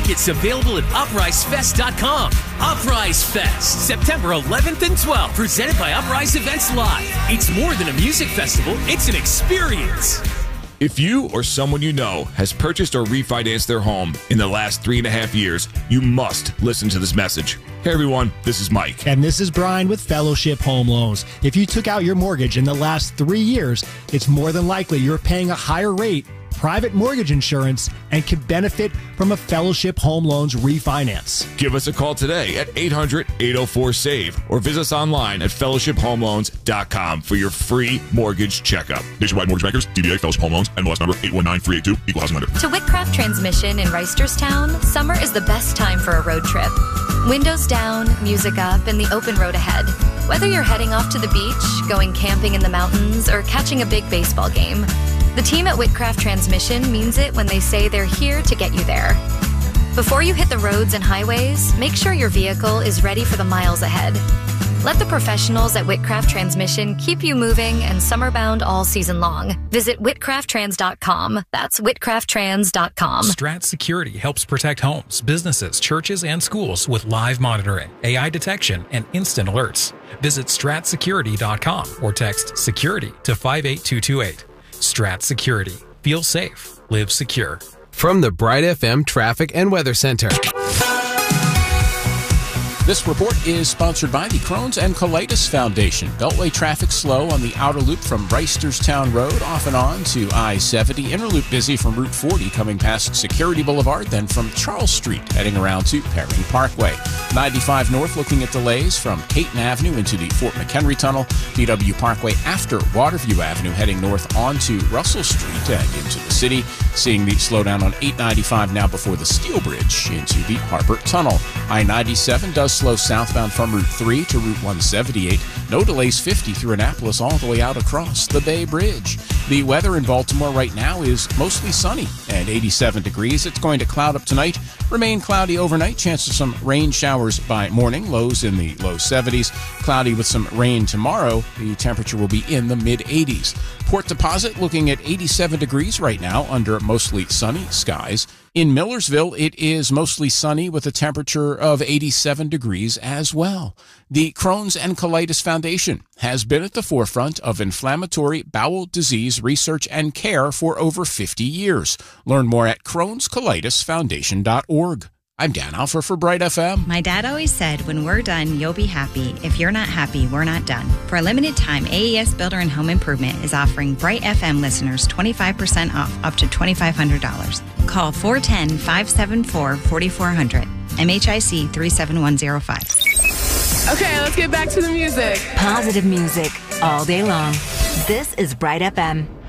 Tickets available at UpriseFest.com. Uprise Fest, September 11th and 12th, presented by Uprise Events Live. It's more than a music festival, it's an experience. If you or someone you know has purchased or refinanced their home in the last 3.5 years, you must listen to this message. Hey everyone, this is Mike. And this is Brian with Fellowship Home Loans. If you took out your mortgage in the last 3 years, it's more than likely you're paying a higher rate, private mortgage insurance, and could benefit from a Fellowship Home Loans refinance. Give us a call today at 800-804-SAVE or visit us online at fellowshiphomeloans.com for your free mortgage checkup. Nationwide Mortgage Bankers, DBA Fellowship Home Loans, NMLS number 819382, Equal Housing Lender. To Whitcraft Transmission in Reisterstown, summer is the best time for a road trip. Windows down, music up, and the open road ahead. Whether you're heading off to the beach, going camping in the mountains, or catching a big baseball game, the team at Whitcraft Transmission means it when they say they're here to get you there. Before you hit the roads and highways, make sure your vehicle is ready for the miles ahead. Let the professionals at Whitcraft Transmission keep you moving and summerbound all season long. Visit whitcrafttrans.com. That's whitcrafttrans.com. Strat Security helps protect homes, businesses, churches, and schools with live monitoring, AI detection, and instant alerts. Visit stratsecurity.com or text security to 58228. Strat Security. Feel safe. Live secure. From the Bright FM Traffic and Weather Center. This report is sponsored by the Crohn's and Colitis Foundation. Beltway traffic slow on the outer loop from Reisterstown Road off and on to I-70. Inner loop busy from Route 40 coming past Security Boulevard, then from Charles Street heading around to Perry Parkway. 95 North looking at delays from Caton Avenue into the Fort McHenry Tunnel. BW Parkway after Waterview Avenue heading north onto Russell Street and into the city. Seeing the slowdown on 895 now before the Steel Bridge into the Harbor Tunnel. I-97 does slow southbound from Route 3 to Route 178. No delays 50 through Annapolis all the way out across the Bay Bridge. The weather in Baltimore right now is mostly sunny and 87 degrees. It's going to cloud up tonight, remain cloudy overnight. Chance of some rain showers by morning, lows in the low 70s. Cloudy with some rain tomorrow. The temperature will be in the mid-80s. Port Deposit looking at 87 degrees right now under mostly sunny skies. In Millersville, it is mostly sunny with a temperature of 87 degrees as well. The Crohn's and Colitis Foundation has been at the forefront of inflammatory bowel disease research and care for over 50 years. Learn more at Crohn'sColitisFoundation.org. I'm Dan Alfer for Bright FM. My dad always said, when we're done, you'll be happy. If you're not happy, we're not done. For a limited time, AES Builder and Home Improvement is offering Bright FM listeners 25% off up to $2,500. Call 410-574-4400. MHIC 37105. Okay, let's get back to the music. Positive music all day long. This is Bright FM.